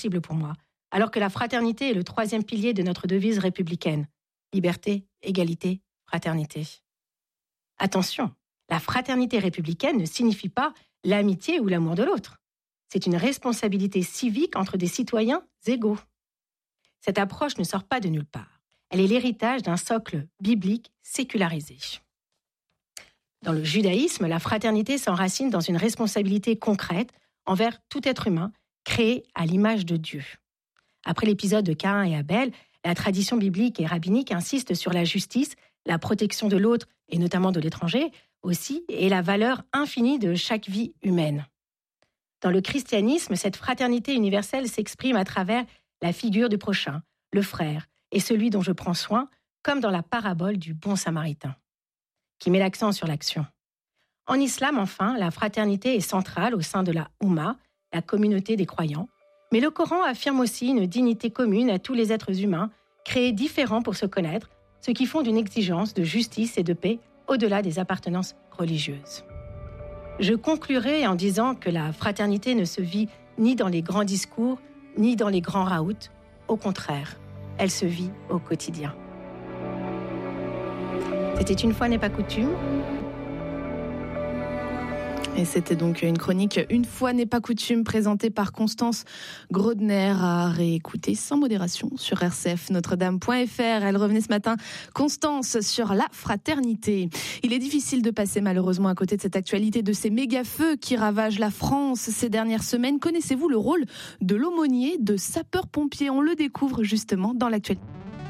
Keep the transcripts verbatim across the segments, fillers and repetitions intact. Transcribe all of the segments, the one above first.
impossible pour moi, alors que la fraternité est le troisième pilier de notre devise républicaine. Liberté, égalité, fraternité. Attention, la fraternité républicaine ne signifie pas l'amitié ou l'amour de l'autre. C'est une responsabilité civique entre des citoyens égaux. Cette approche ne sort pas de nulle part. Elle est l'héritage d'un socle biblique sécularisé. Dans le judaïsme, la fraternité s'enracine dans une responsabilité concrète envers tout être humain créé à l'image de Dieu. Après l'épisode de Caïn et Abel, la tradition biblique et rabbinique insiste sur la justice, la protection de l'autre et notamment de l'étranger aussi, et la valeur infinie de chaque vie humaine. Dans le christianisme, cette fraternité universelle s'exprime à travers la figure du prochain, le frère, et celui dont je prends soin, comme dans la parabole du bon samaritain, qui met l'accent sur l'action. En islam, enfin, la fraternité est centrale au sein de la Oumma, la communauté des croyants, mais le Coran affirme aussi une dignité commune à tous les êtres humains, créés différents pour se connaître, ce qui fonde une exigence de justice et de paix au-delà des appartenances religieuses. Je conclurai en disant que la fraternité ne se vit ni dans les grands discours, ni dans les grands raouts. Au contraire, elle se vit au quotidien. C'était une fois n'est pas coutume. Et c'était donc une chronique Une fois n'est pas coutume présentée par Constance Grodner à réécouter sans modération sur r c f notre dame point f r. Elle revenait ce matin, Constance, sur la fraternité. Il est difficile de passer malheureusement à côté de cette actualité, de ces méga-feux qui ravagent la France ces dernières semaines. Connaissez-vous le rôle de l'aumônier de sapeur-pompier ? On le découvre justement dans l'actualité.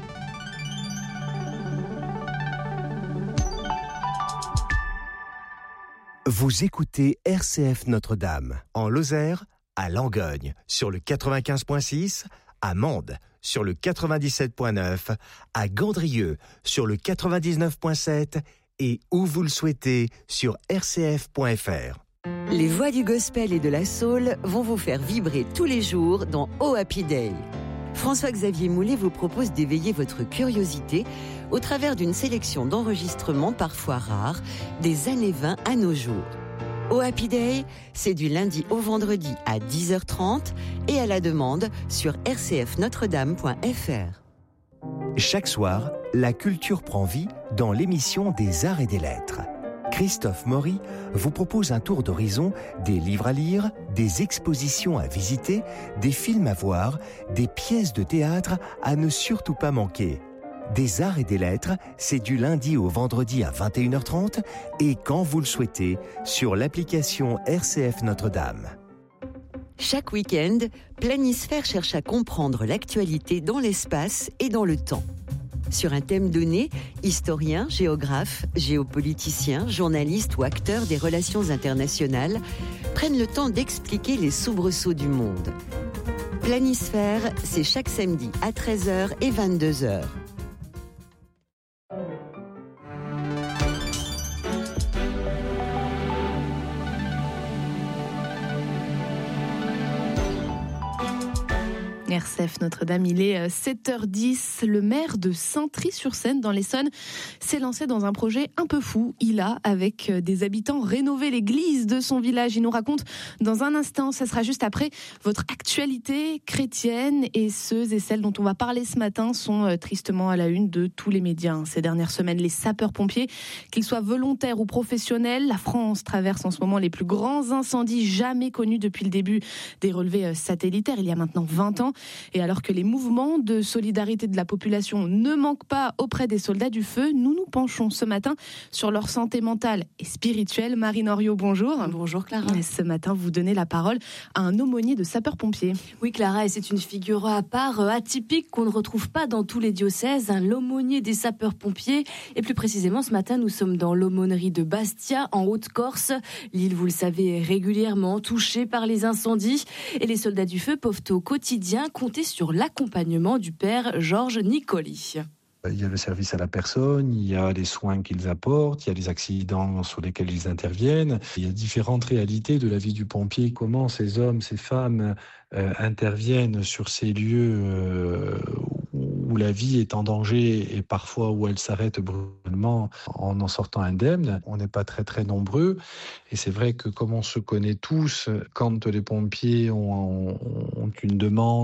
Vous écoutez R C F Notre-Dame, en Lozère, à Langogne, sur le quatre-vingt-quinze virgule six, à Mende, sur le quatre-vingt-dix-sept virgule neuf, à Gandrieux, sur le quatre-vingt-dix-neuf virgule sept et où vous le souhaitez, sur r c f point f r. Les voix du gospel et de la soul vont vous faire vibrer tous les jours dans Oh Happy Day. François-Xavier Moulet vous propose d'éveiller votre curiosité au travers d'une sélection d'enregistrements parfois rares des années vingt à nos jours. Oh Happy Day, c'est du lundi au vendredi à dix heures trente et à la demande sur r c f notre dame point f r. Chaque soir, la culture prend vie dans l'émission des Arts et des Lettres. Christophe Maury vous propose un tour d'horizon des livres à lire, des expositions à visiter, des films à voir, des pièces de théâtre à ne surtout pas manquer. Des Arts et des Lettres, c'est du lundi au vendredi à vingt et une heures trente et quand vous le souhaitez, sur l'application R C F Notre-Dame. Chaque week-end, Planisphère cherche à comprendre l'actualité dans l'espace et dans le temps. Sur un thème donné, historiens, géographes, géopoliticiens, journalistes ou acteurs des relations internationales prennent le temps d'expliquer les soubresauts du monde. Planisphère, c'est chaque samedi à treize heures et vingt-deux heures. R C F Notre-Dame, il est sept heures dix. Le maire de Saintry-sur-Seine, dans l'Essonne, s'est lancé dans un projet un peu fou. Il a, avec des habitants, rénové l'église de son village. Il nous raconte dans un instant, ça sera juste après, votre actualité chrétienne. Et ceux et celles dont on va parler ce matin sont tristement à la une de tous les médias. Ces dernières semaines, les sapeurs-pompiers, qu'ils soient volontaires ou professionnels, la France traverse en ce moment les plus grands incendies jamais connus depuis le début des relevés satellitaires, il y a maintenant vingt ans. Et alors que les mouvements de solidarité de la population ne manquent pas auprès des soldats du feu, nous nous penchons ce matin sur leur santé mentale et spirituelle. Marine Henriot, bonjour. Bonjour Clara. Et ce matin, vous donnez la parole à un aumônier de sapeurs-pompiers. Oui Clara, et c'est une figure à part, atypique, qu'on ne retrouve pas dans tous les diocèses, hein, l'aumônier des sapeurs-pompiers. Et plus précisément, ce matin, nous sommes dans l'aumônerie de Bastia, en Haute-Corse. L'île, vous le savez, est régulièrement touchée par les incendies. Et les soldats du feu peuvent au quotidien compter sur l'accompagnement du père Georges Nicoli. Il y a le service à la personne, il y a les soins qu'ils apportent, il y a les accidents sur lesquels ils interviennent. Il y a différentes réalités de la vie du pompier, comment ces hommes, ces femmes euh, interviennent sur ces lieux euh, où la vie est en danger et parfois où elle s'arrête brutalement en en sortant indemne. On n'est pas très très nombreux et c'est vrai que comme on se connaît tous, quand les pompiers ont, ont une demande,